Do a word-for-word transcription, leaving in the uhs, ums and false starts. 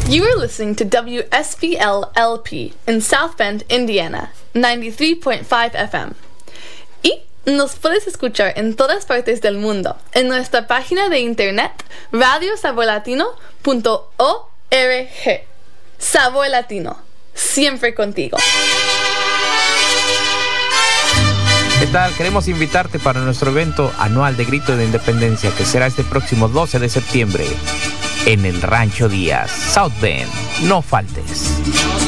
You are listening to W S B L L P in South Bend, Indiana, ninety-three point five F M. Y nos puedes escuchar en todas partes del mundo en nuestra página de internet radio sabor latino punto org. Sabor Latino, siempre contigo. ¿Qué tal? Queremos invitarte para nuestro evento anual de Grito de Independencia, que será este próximo doce de septiembre en el Rancho Díaz, South Bend. No faltes.